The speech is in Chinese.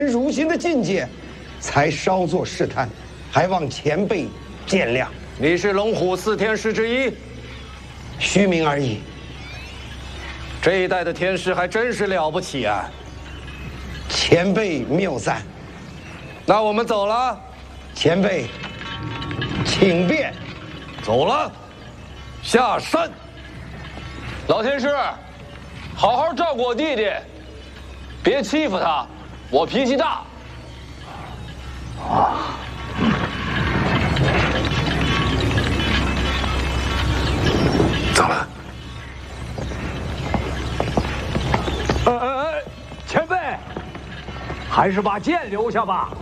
如今的境界，才稍作试探，还望前辈见谅。 你是龙虎4天师之一， 虚名而已。 这一代的天师还真是了不起啊！ 前辈谬赞。 那我们走了。 前辈，请便。 走了，下山。 老天师，好好照顾我弟弟，别欺负他，我脾气大。 走了。 前辈，还是把剑留下吧。